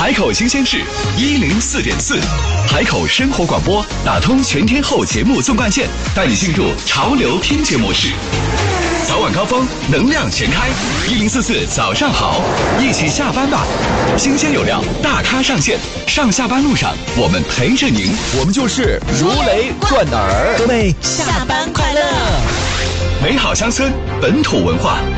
海口新鲜事104.4，海口生活广播打通全天候节目纵贯线，带你进入潮流听觉模式。早晚高峰，能量全开，1044早上好，一起下班吧。新鲜有料，大咖上线，上下班路上我们陪着您， 我们就是如雷贯耳。 各位下班快乐！ 美好乡村，本土文化。